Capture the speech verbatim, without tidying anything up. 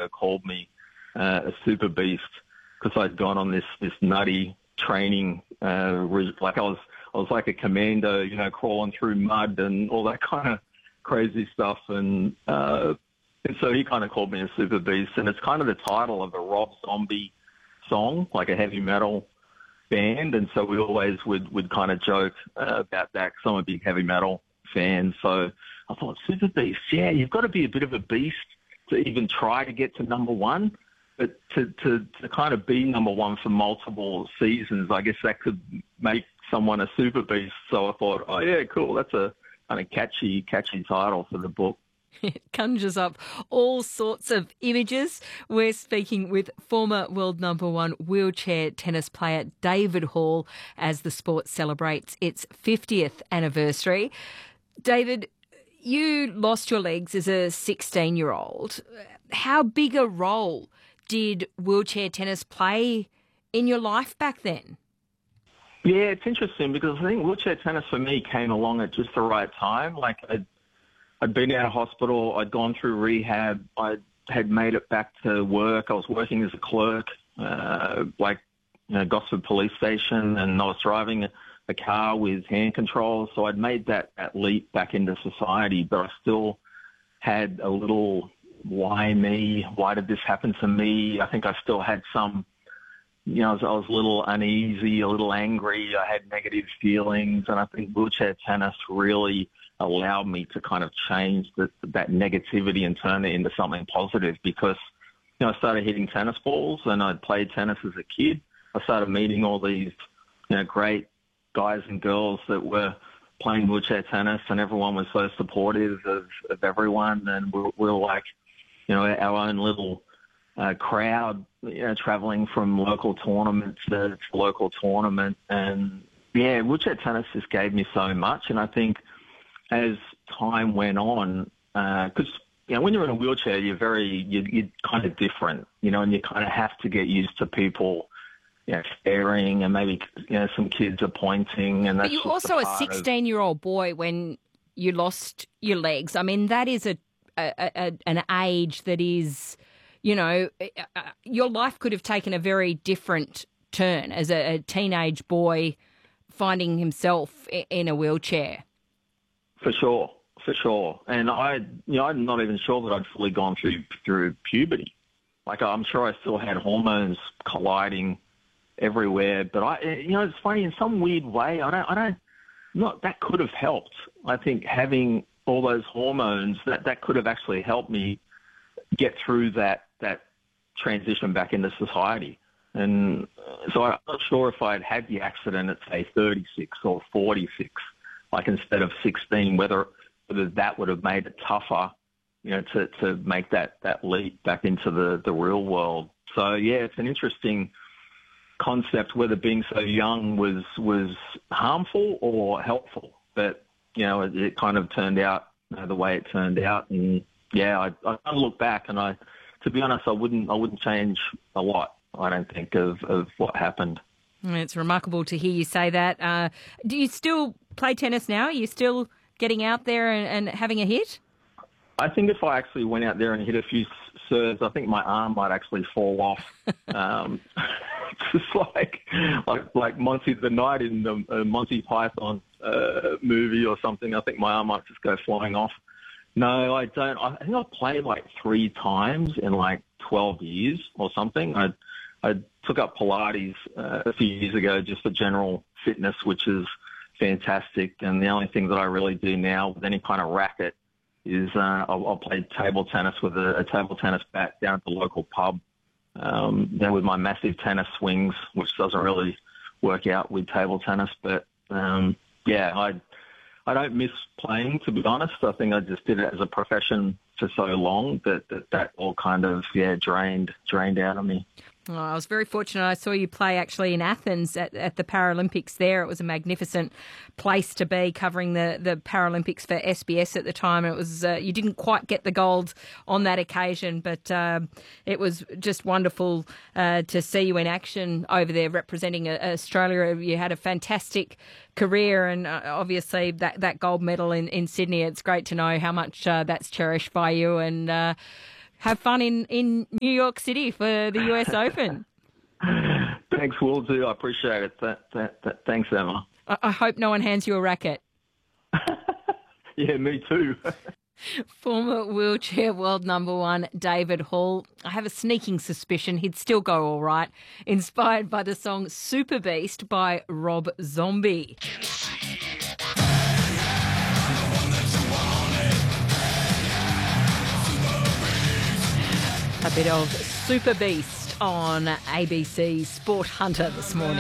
ever called me uh, a super beast because I'd gone on this this nutty training. Uh, like I was I was like a commando, you know, crawling through mud and all that kind of crazy stuff. And uh, and so he kind of called me a super beast, and it's kind of the title of a Rob Zombie song, like a heavy metal band. And so we always would, would kind of joke uh, about that because I'm a big heavy metal fan. So I thought, super beast, yeah, you've got to be a bit of a beast to even try to get to number one. But to, to, to kind of be number one for multiple seasons, I guess that could make someone a super beast. So I thought, oh, yeah, cool, that's a kind of catchy, catchy title for the book. It conjures up all sorts of images. We're speaking with former world number one wheelchair tennis player David Hall as the sport celebrates its fiftieth anniversary. David, you lost your legs as a sixteen-year-old. How big a role did wheelchair tennis play in your life back then? Yeah, it's interesting because I think wheelchair tennis for me came along at just the right time. Like I'd, I'd been out of hospital, I'd gone through rehab, I had made it back to work. I was working as a clerk, uh, like you know, Gosford Police Station, and I was driving a, a car with hand controls. So I'd made that, that leap back into society, but I still had a little, why me? Why did this happen to me? I think I still had some, you know, I was, I was a little uneasy, a little angry. I had negative feelings, and I think wheelchair tennis really allowed me to kind of change the, that negativity and turn it into something positive because, you know, I started hitting tennis balls and I'd played tennis as a kid. I started meeting all these, you know, great guys and girls that were playing wheelchair tennis, and everyone was so supportive of, of everyone, and we, we were like, you know, our own little uh, crowd, you know, traveling from local tournament to, to local tournament. And, yeah, wheelchair tennis just gave me so much, and I think as time went on, because, uh, you know, when you're in a wheelchair, you're very, you're, you're kind of different, you know, and you kind of have to get used to people, you know, staring, and maybe, you know, some kids are pointing. And that's but you're just also a, a sixteen-year-old boy when you lost your legs. I mean, that is a, a, a an age that is, you know, your life could have taken a very different turn as a, a teenage boy finding himself in a wheelchair. For sure, for sure. And I, you know, I'm not even sure that I'd fully gone through through puberty. Like, I'm sure I still had hormones colliding everywhere. But I, you know, it's funny in some weird way. I don't, I don't, not that could have helped. I think having all those hormones that that could have actually helped me get through that that transition back into society. And so I'm not sure if I'd had the accident at say thirty-six or forty-six. Like instead of sixteen, whether whether that would have made it tougher, you know, to, to make that, that leap back into the, the real world. So, yeah, it's an interesting concept whether being so young was was harmful or helpful. But, you know, it, it kind of turned out you know, the way it turned out. And, yeah, I, I look back and I, to be honest, I wouldn't I wouldn't change a lot, I don't think, of, of what happened. It's remarkable to hear you say that. Uh, do you still play tennis now? Are you still getting out there and, and having a hit? I think if I actually went out there and hit a few serves, I think my arm might actually fall off. um, just like, like like Monty the Knight in the uh, Monty Python uh, movie or something. I think my arm might just go flying off. No, I don't. I think I've played like three times in like twelve years or something. I I took up Pilates uh, a few years ago just for general fitness, which is fantastic. And the only thing that I really do now with any kind of racket is uh, I'll, I'll play table tennis with a, a table tennis bat down at the local pub. Um, then with my massive tennis swings, which doesn't really work out with table tennis. But, um, yeah, I I don't miss playing, to be honest. I think I just did it as a profession for so long that that, that all kind of, yeah, drained, drained out of me. Oh, I was very fortunate. I saw you play actually in Athens at, at the Paralympics there. It was a magnificent place to be, covering the, the Paralympics for S B S at the time. It was uh, you didn't quite get the gold on that occasion, but uh, it was just wonderful uh, to see you in action over there representing uh, Australia. You had a fantastic career, and uh, obviously that, that gold medal in, in Sydney, it's great to know how much uh, that's cherished by you, and uh, have fun in, in New York City for the U S Open. Thanks, will do. I appreciate it. That, that, that, thanks, Emma. I, I hope no one hands you a racket. Yeah, me too. Former wheelchair world number one David Hall. I have a sneaking suspicion he'd still go all right. Inspired by the song Super Beast by Rob Zombie. A bit of Super Beast on A B C Sport Hunter this morning.